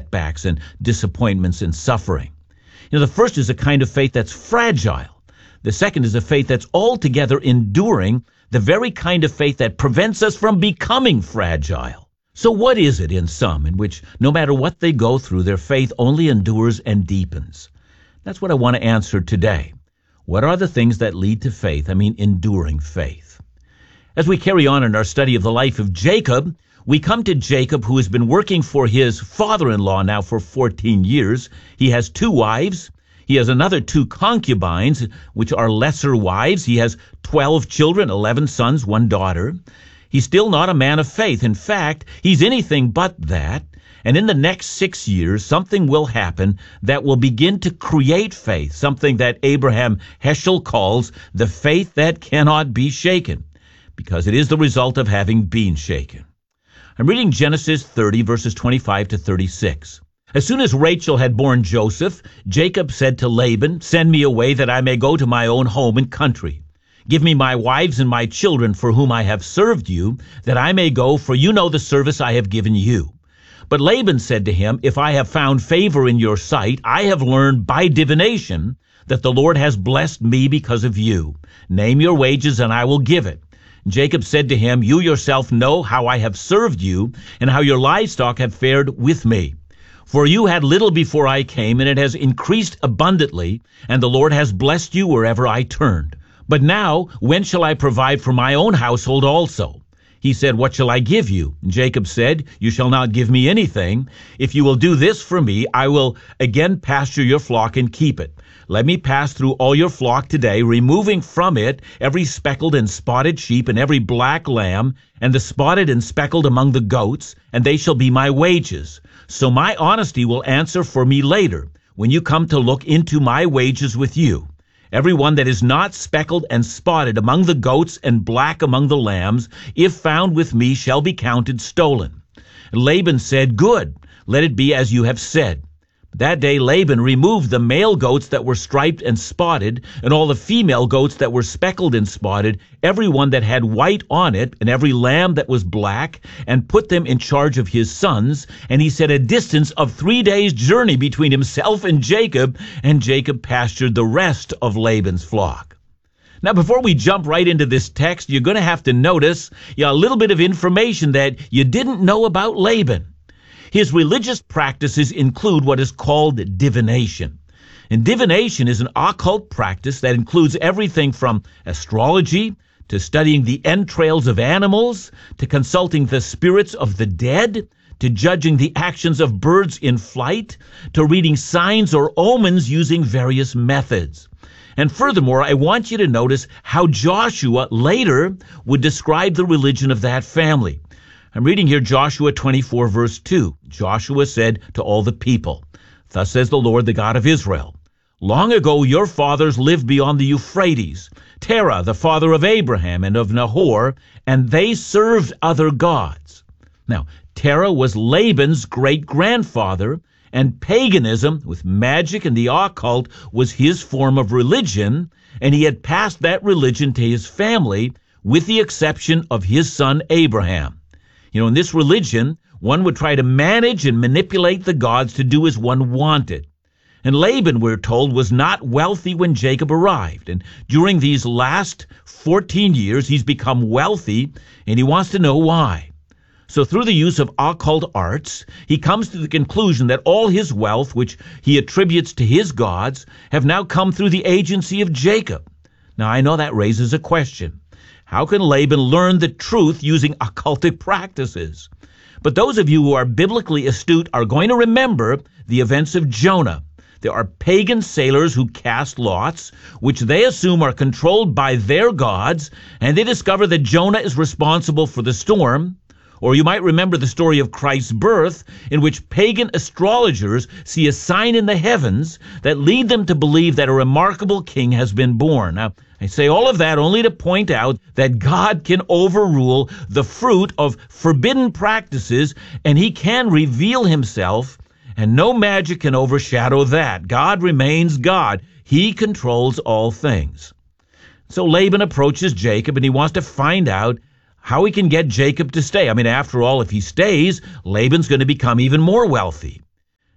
setbacks and disappointments and suffering. The first is a kind of faith that's fragile. The second is a faith that's altogether enduring, the very kind of faith that prevents us from becoming fragile. So what is it in some in which no matter what they go through, their faith only endures and deepens? That's what I want to answer today. What are the things that lead to faith? Enduring faith. As we carry on in our study of the life of Jacob, we come to Jacob, who has been working for his father-in-law now for 14 years. He has 2 wives. He has another 2 concubines, which are lesser wives. He has 12 children, 11 sons, 1 daughter. He's still not a man of faith. In fact, he's anything but that. And in the next 6 years, something will happen that will begin to create faith, something that Abraham Heschel calls the faith that cannot be shaken, because it is the result of having been shaken. I'm reading Genesis 30, verses 25 to 36. As soon as Rachel had borne Joseph, Jacob said to Laban, "Send me away that I may go to my own home and country. Give me my wives and my children for whom I have served you, that I may go, for you know the service I have given you." But Laban said to him, "If I have found favor in your sight, I have learned by divination that the Lord has blessed me because of you. Name your wages and I will give it." Jacob said to him, "You yourself know how I have served you, and how your livestock have fared with me. For you had little before I came, and it has increased abundantly, and the Lord has blessed you wherever I turned. But now, when shall I provide for my own household also?" He said, "What shall I give you?" Jacob said, "You shall not give me anything. If you will do this for me, I will again pasture your flock and keep it. Let me pass through all your flock today, removing from it every speckled and spotted sheep and every black lamb, and the spotted and speckled among the goats, and they shall be my wages. So my honesty will answer for me later, when you come to look into my wages with you. Every one that is not speckled and spotted among the goats and black among the lambs, if found with me, shall be counted stolen." Laban said, "Good, let it be as you have said." That day Laban removed the male goats that were striped and spotted, and all the female goats that were speckled and spotted, every one that had white on it, and every lamb that was black, and put them in charge of his sons. And he set a distance of 3 days' journey between himself and Jacob pastured the rest of Laban's flock. Now, before we jump right into this text, you're going to have to notice a little bit of information that you didn't know about Laban. His religious practices include what is called divination. And divination is an occult practice that includes everything from astrology to studying the entrails of animals, to consulting the spirits of the dead, to judging the actions of birds in flight, to reading signs or omens using various methods. And furthermore, I want you to notice how Joshua later would describe the religion of that family. I'm reading here Joshua 24, verse 2. Joshua said to all the people, "Thus says the Lord, the God of Israel, long ago your fathers lived beyond the Euphrates, Terah, the father of Abraham and of Nahor, and they served other gods." Now, Terah was Laban's great-grandfather, and paganism, with magic and the occult, was his form of religion, and he had passed that religion to his family, with the exception of his son Abraham. In this religion, one would try to manage and manipulate the gods to do as one wanted. And Laban, we're told, was not wealthy when Jacob arrived. And during these last 14 years, he's become wealthy, and he wants to know why. So through the use of occult arts, he comes to the conclusion that all his wealth, which he attributes to his gods, have now come through the agency of Jacob. Now, I know that raises a question. How can Laban learn the truth using occultic practices? But those of you who are biblically astute are going to remember the events of Jonah. There are pagan sailors who cast lots, which they assume are controlled by their gods, and they discover that Jonah is responsible for the storm. Or you might remember the story of Christ's birth, in which pagan astrologers see a sign in the heavens that lead them to believe that a remarkable king has been born. Now, I say all of that only to point out that God can overrule the fruit of forbidden practices, and he can reveal himself, and no magic can overshadow that. God remains God. He controls all things. So Laban approaches Jacob, and he wants to find out how he can get Jacob to stay. After all, if he stays, Laban's going to become even more wealthy.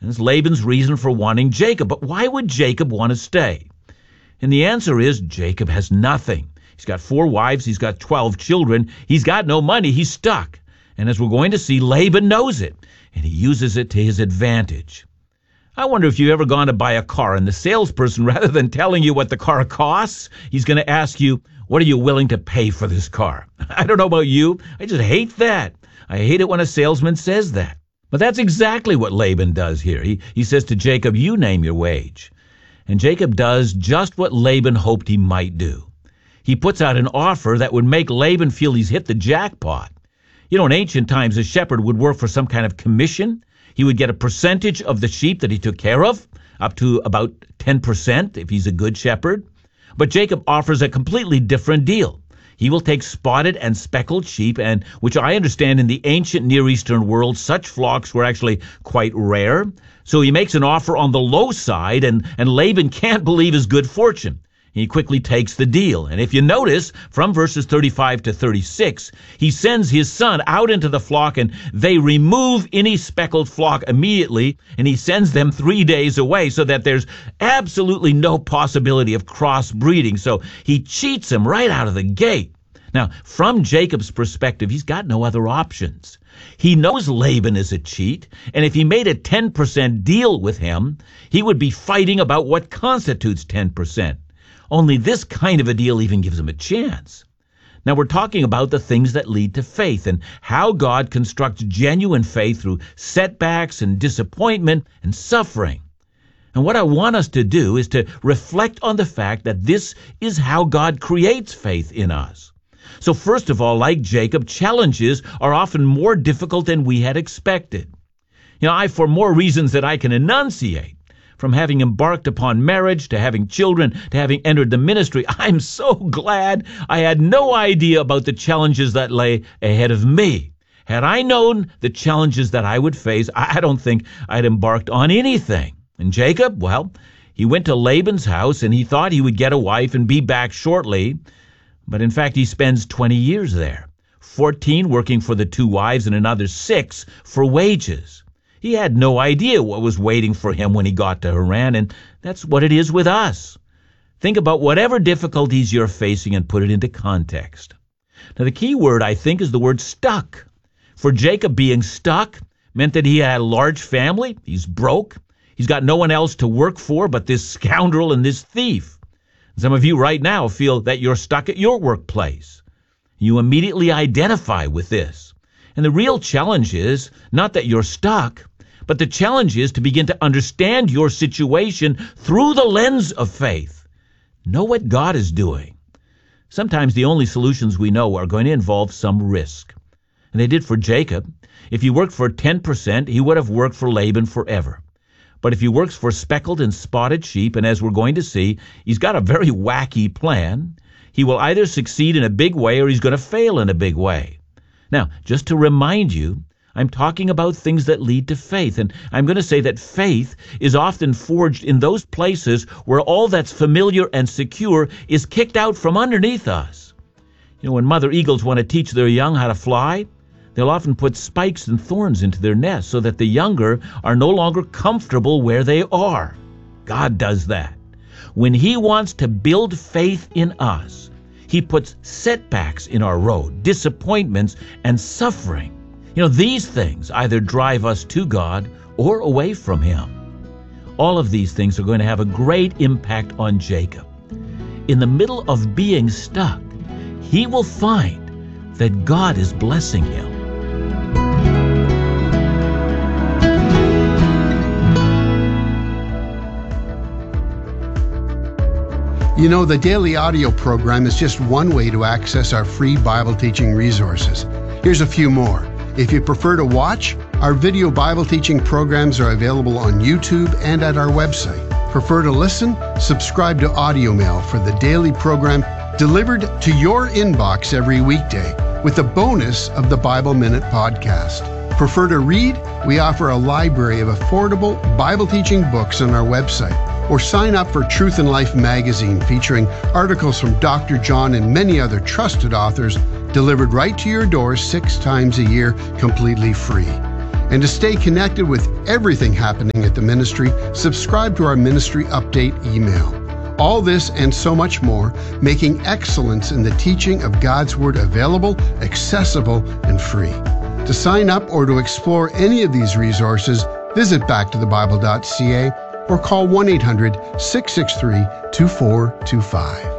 And it's Laban's reason for wanting Jacob. But why would Jacob want to stay? And the answer is Jacob has nothing. He's got 4 wives. He's got 12 children. He's got no money. He's stuck. And as we're going to see, Laban knows it, and he uses it to his advantage. I wonder if you've ever gone to buy a car, and the salesperson, rather than telling you what the car costs, he's going to ask you, what are you willing to pay for this car? I don't know about you. I just hate that. I hate it when a salesman says that. But that's exactly what Laban does here. He says to Jacob, you name your wage. And Jacob does just what Laban hoped he might do. He puts out an offer that would make Laban feel he's hit the jackpot. You know, in ancient times, a shepherd would work for some kind of commission. He would get a percentage of the sheep that he took care of, up to about 10% if he's a good shepherd. But Jacob offers a completely different deal. He will take spotted and speckled sheep, and which I understand in the ancient Near Eastern world, such flocks were actually quite rare. So he makes an offer on the low side, and Laban can't believe his good fortune. He quickly takes the deal. And if you notice, from verses 35 to 36, he sends his son out into the flock, and they remove any speckled flock immediately, and he sends them 3 days away so that there's absolutely no possibility of crossbreeding. So he cheats him right out of the gate. Now, from Jacob's perspective, he's got no other options. He knows Laban is a cheat, and if he made a 10% deal with him, he would be fighting about what constitutes 10%. Only this kind of a deal even gives him a chance. Now we're talking about the things that lead to faith and how God constructs genuine faith through setbacks and disappointment and suffering. And what I want us to do is to reflect on the fact that this is how God creates faith in us. So first of all, like Jacob, challenges are often more difficult than we had expected. For more reasons that I can enunciate, from having embarked upon marriage, to having children, to having entered the ministry, I'm so glad I had no idea about the challenges that lay ahead of me. Had I known the challenges that I would face, I don't think I'd embarked on anything. And Jacob, well, he went to Laban's house and he thought he would get a wife and be back shortly. But in fact, he spends 20 years there, 14 working for the 2 wives and another 6 for wages. He had no idea what was waiting for him when he got to Haran, and that's what it is with us. Think about whatever difficulties you're facing and put it into context. Now, the key word, I think, is the word stuck. For Jacob, being stuck meant that he had a large family. He's broke. He's got no one else to work for but this scoundrel and this thief. Some of you right now feel that you're stuck at your workplace. You immediately identify with this. And the real challenge is not that you're stuck, but the challenge is to begin to understand your situation through the lens of faith. Know what God is doing. Sometimes the only solutions we know are going to involve some risk. And they did for Jacob. If he worked for 10%, he would have worked for Laban forever. But if he works for speckled and spotted sheep, and as we're going to see, he's got a very wacky plan, he will either succeed in a big way or he's going to fail in a big way. Now, just to remind you, I'm talking about things that lead to faith, and I'm going to say that faith is often forged in those places where all that's familiar and secure is kicked out from underneath us. When mother eagles want to teach their young how to fly, they'll often put spikes and thorns into their nest so that the younger are no longer comfortable where they are. God does that. When He wants to build faith in us, He puts setbacks in our road, disappointments, and suffering. These things either drive us to God or away from Him. All of these things are going to have a great impact on Jacob. In the middle of being stuck, he will find that God is blessing him. The daily audio program is just one way to access our free Bible teaching resources. Here's a few more. If you prefer to watch, our video Bible teaching programs are available on YouTube and at our website. Prefer to listen? Subscribe to Audio Mail for the daily program delivered to your inbox every weekday with a bonus of the Bible Minute podcast. Prefer to read? We offer a library of affordable Bible teaching books on our website. Or sign up for Truth and Life magazine featuring articles from Dr. John and many other trusted authors delivered right to your door 6 times a year completely free. And to stay connected with everything happening at the ministry, subscribe to our ministry update email. All this and so much more, making excellence in the teaching of God's Word available, accessible, and free. To sign up or to explore any of these resources, visit backtothebible.ca or call 1-800-663-2425.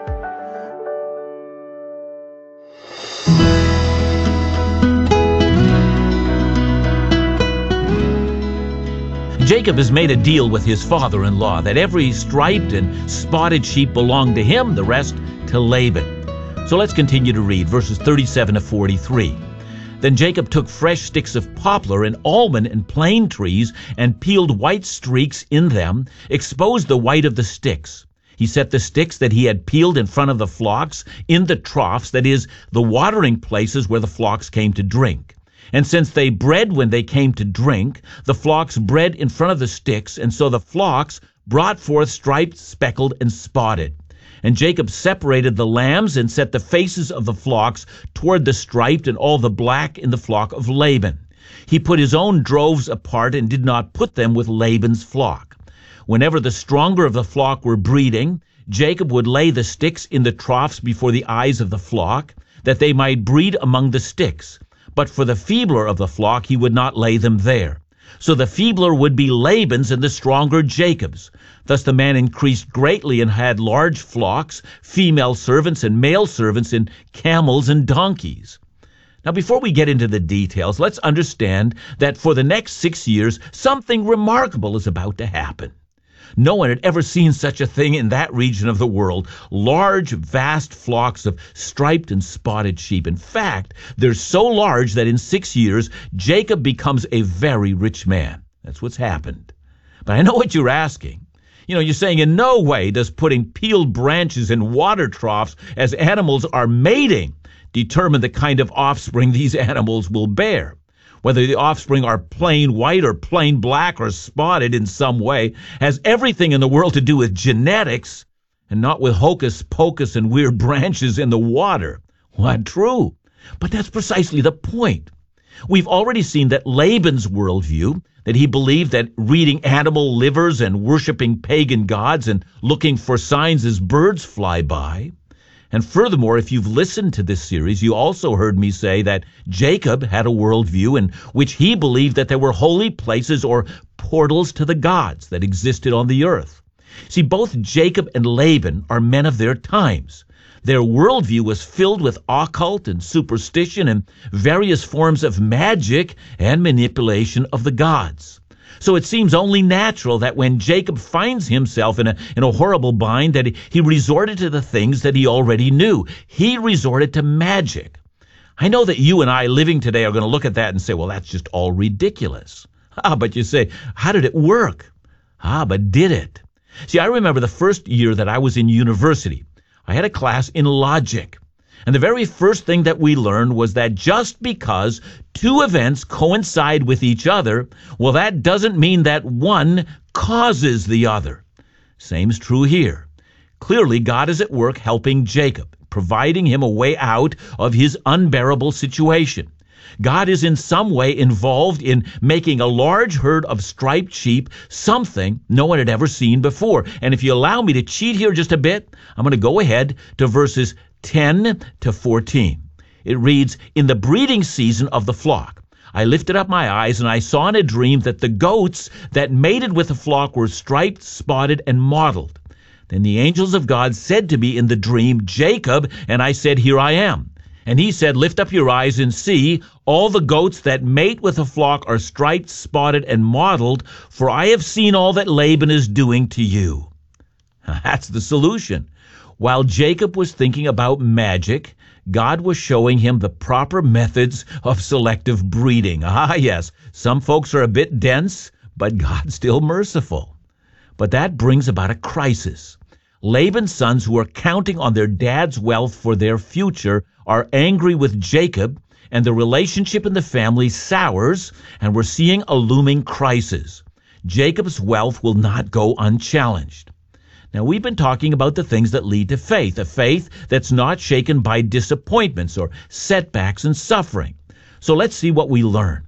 Jacob has made a deal with his father-in-law that every striped and spotted sheep belonged to him, the rest to Laban. So let's continue to read verses 37 to 43. Then Jacob took fresh sticks of poplar and almond and plane trees and peeled white streaks in them, exposed the white of the sticks. He set the sticks that he had peeled in front of the flocks in the troughs, that is, the watering places where the flocks came to drink. And since they bred when they came to drink, the flocks bred in front of the sticks, and so the flocks brought forth striped, speckled, and spotted. And Jacob separated the lambs and set the faces of the flocks toward the striped and all the black in the flock of Laban. He put his own droves apart and did not put them with Laban's flock. Whenever the stronger of the flock were breeding, Jacob would lay the sticks in the troughs before the eyes of the flock, that they might breed among the sticks. But for the feebler of the flock he would not lay them there. So the feebler would be Laban's and the stronger Jacob's. Thus the man increased greatly and had large flocks, female servants and male servants, and camels and donkeys. Now before we get into the details, let's understand that for the next 6 years, something remarkable is about to happen. No one had ever seen such a thing in that region of the world. Large, vast flocks of striped and spotted sheep. In fact, they're so large that in 6 years, Jacob becomes a very rich man. That's what's happened. But I know what you're asking. You're saying in no way does putting peeled branches in water troughs as animals are mating determine the kind of offspring these animals will bear. Whether the offspring are plain white or plain black or spotted in some way, has everything in the world to do with genetics and not with hocus pocus and weird branches in the water. Well, true. But that's precisely the point. We've already seen that Laban's worldview, that he believed that reading animal livers and worshiping pagan gods and looking for signs as birds fly by. And furthermore, if you've listened to this series, you also heard me say that Jacob had a worldview in which he believed that there were holy places or portals to the gods that existed on the earth. See, both Jacob and Laban are men of their times. Their worldview was filled with occult and superstition and various forms of magic and manipulation of the gods. So it seems only natural that when Jacob finds himself in a horrible bind, that he resorted to the things that he already knew. He resorted to magic. I know that you and I living today are going to look at that and say, well, that's just all ridiculous. But you say, how did it work? But did it? See, I remember the first year that I was in university, I had a class in logic. And the very first thing that we learned was that just because two events coincide with each other, well, that doesn't mean that one causes the other. Same's true here. Clearly, God is at work helping Jacob, providing him a way out of his unbearable situation. God is in some way involved in making a large herd of striped sheep something no one had ever seen before. And if you allow me to cheat here just a bit, I'm going to go ahead to verses 10 to 14. It reads, "In the breeding season of the flock, I lifted up my eyes, and I saw in a dream that the goats that mated with the flock were striped, spotted, and mottled. Then the angels of God said to me in the dream, 'Jacob,' and I said, 'Here I am.' And he said, 'Lift up your eyes and see, all the goats that mate with the flock are striped, spotted, and mottled, for I have seen all that Laban is doing to you.'" That's the solution. While Jacob was thinking about magic, God was showing him the proper methods of selective breeding. Yes, some folks are a bit dense, but God's still merciful. But that brings about a crisis. Laban's sons, who are counting on their dad's wealth for their future, are angry with Jacob, and the relationship in the family sours, and we're seeing a looming crisis. Jacob's wealth will not go unchallenged. Now, we've been talking about the things that lead to faith, a faith that's not shaken by disappointments or setbacks and suffering. So let's see what we learn.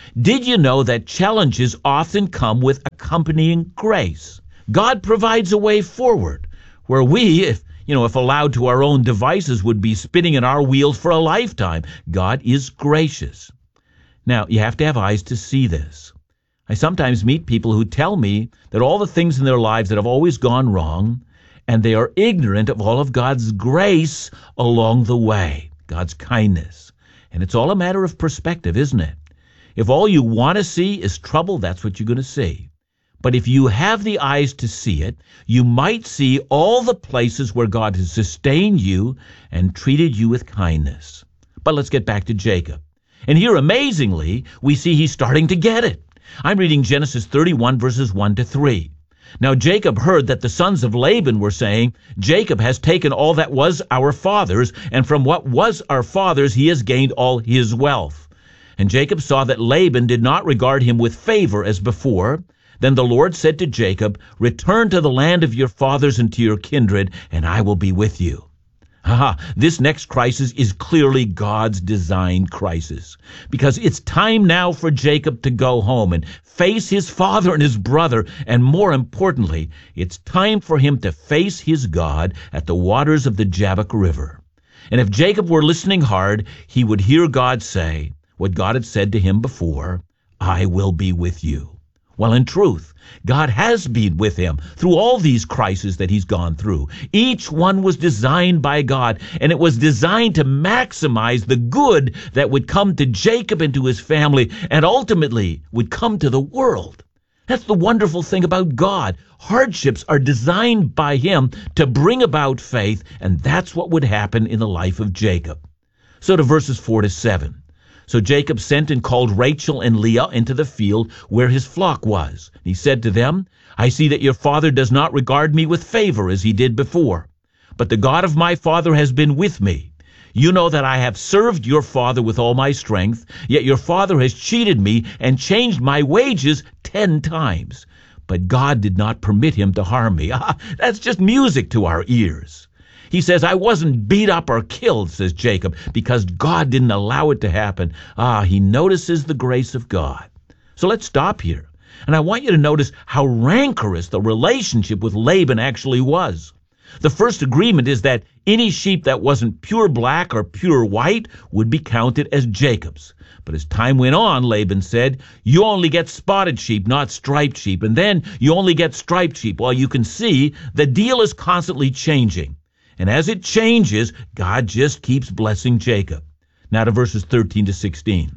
Did you know that challenges often come with accompanying grace? God provides a way forward where we, if allowed to our own devices, would be spinning in our wheels for a lifetime. God is gracious. Now, you have to have eyes to see this. I sometimes meet people who tell me that all the things in their lives that have always gone wrong, and they are ignorant of all of God's grace along the way, God's kindness. And it's all a matter of perspective, isn't it? If all you want to see is trouble, that's what you're going to see. But if you have the eyes to see it, you might see all the places where God has sustained you and treated you with kindness. But let's get back to Jacob. And here, amazingly, we see he's starting to get it. I'm reading Genesis 31, verses 1 to 3. Now Jacob heard that the sons of Laban were saying, Jacob has taken all that was our father's, and from what was our father's he has gained all his wealth. And Jacob saw that Laban did not regard him with favor as before. Then the Lord said to Jacob, return to the land of your fathers and to your kindred, and I will be with you. This next crisis is clearly God's designed crisis, because it's time now for Jacob to go home and face his father and his brother, and more importantly, it's time for him to face his God at the waters of the Jabbok River. And if Jacob were listening hard, he would hear God say what God had said to him before, I will be with you. Well, in truth, God has been with him through all these crises that he's gone through. Each one was designed by God, and it was designed to maximize the good that would come to Jacob and to his family, and ultimately would come to the world. That's the wonderful thing about God. Hardships are designed by him to bring about faith, and that's what would happen in the life of Jacob. So to verses 4 to 7. So Jacob sent and called Rachel and Leah into the field where his flock was. He said to them, I see that your father does not regard me with favor as he did before, but the God of my father has been with me. You know that I have served your father with all my strength, yet your father has cheated me and changed my wages 10 times. But God did not permit him to harm me. That's just music to our ears. He says, I wasn't beat up or killed, says Jacob, because God didn't allow it to happen. He notices the grace of God. So let's stop here. And I want you to notice how rancorous the relationship with Laban actually was. The first agreement is that any sheep that wasn't pure black or pure white would be counted as Jacob's. But as time went on, Laban said, you only get spotted sheep, not striped sheep. And then you only get striped sheep. Well, you can see the deal is constantly changing. And as it changes, God just keeps blessing Jacob. Now to verses 13 to 16.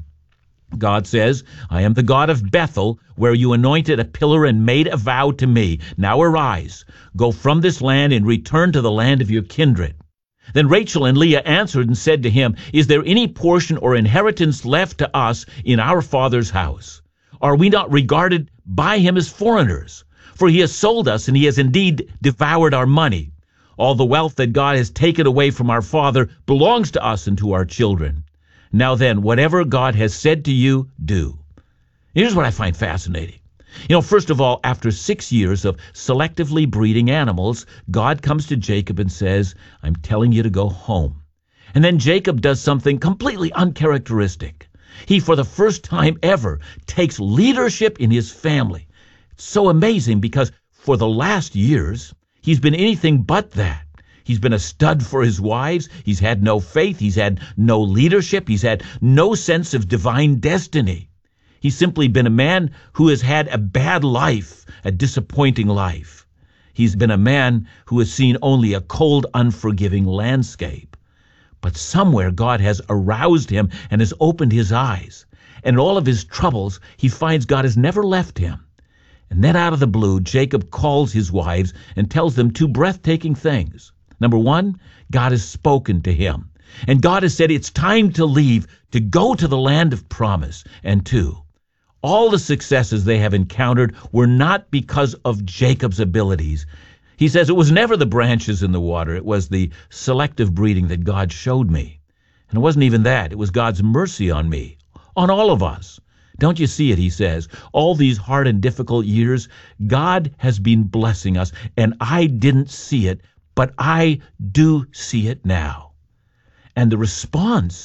God says, I am the God of Bethel, where you anointed a pillar and made a vow to me. Now arise, go from this land and return to the land of your kindred. Then Rachel and Leah answered and said to him, is there any portion or inheritance left to us in our father's house? Are we not regarded by him as foreigners? For he has sold us, and he has indeed devoured our money. All the wealth that God has taken away from our father belongs to us and to our children. Now then, whatever God has said to you, do. Here's what I find fascinating. First of all, after 6 years of selectively breeding animals, God comes to Jacob and says, I'm telling you to go home. And then Jacob does something completely uncharacteristic. He, for the first time ever, takes leadership in his family. It's so amazing because for the last years, he's been anything but that. He's been a stud for his wives. He's had no faith. He's had no leadership. He's had no sense of divine destiny. He's simply been a man who has had a bad life, a disappointing life. He's been a man who has seen only a cold, unforgiving landscape. But somewhere God has aroused him and has opened his eyes. And in all of his troubles, he finds God has never left him. And then out of the blue, Jacob calls his wives and tells them 2 breathtaking things. Number 1, God has spoken to him. And God has said it's time to leave, to go to the land of promise. And 2, all the successes they have encountered were not because of Jacob's abilities. He says it was never the branches in the water. It was the selective breeding that God showed me. And it wasn't even that. It was God's mercy on me, on all of us. Don't you see it, he says? All these hard and difficult years, God has been blessing us, and I didn't see it, but I do see it now. And the response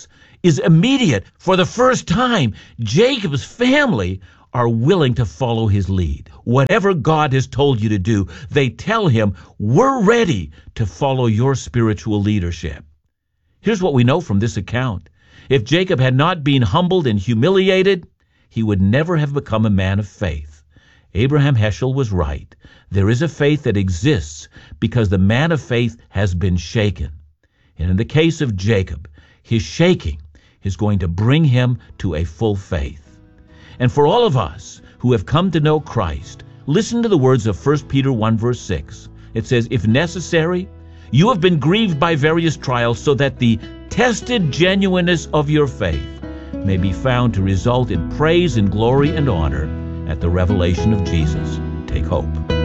is immediate. For the first time, Jacob's family are willing to follow his lead. Whatever God has told you to do, they tell him, we're ready to follow your spiritual leadership. Here's what we know from this account. If Jacob had not been humbled and humiliated, he would never have become a man of faith. Abraham Heschel was right. There is a faith that exists because the man of faith has been shaken. And in the case of Jacob, his shaking is going to bring him to a full faith. And for all of us who have come to know Christ, listen to the words of 1 Peter 1 verse 6. It says, if necessary, you have been grieved by various trials so that the tested genuineness of your faith may be found to result in praise and glory and honor at the revelation of Jesus. Take hope.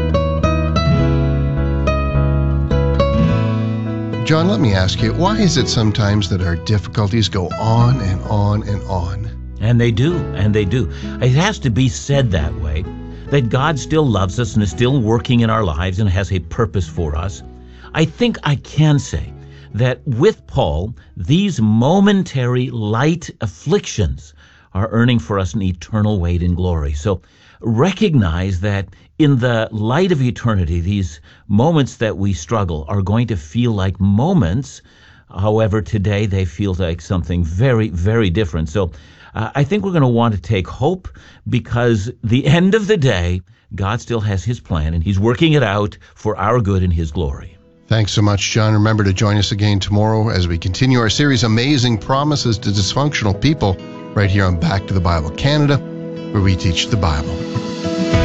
John, let me ask you, why is it sometimes that our difficulties go on and on and on? And they do, and they do. It has to be said that way, that God still loves us and is still working in our lives and has a purpose for us. I think I can say that with Paul, these momentary light afflictions are earning for us an eternal weight in glory. So recognize that in the light of eternity, these moments that we struggle are going to feel like moments. However, today they feel like something very, very different. So I think we're going to want to take hope because the end of the day, God still has his plan and he's working it out for our good and his glory. Thanks so much, John. Remember to join us again tomorrow as we continue our series, Amazing Promises to Dysfunctional People, right here on Back to the Bible Canada, where we teach the Bible.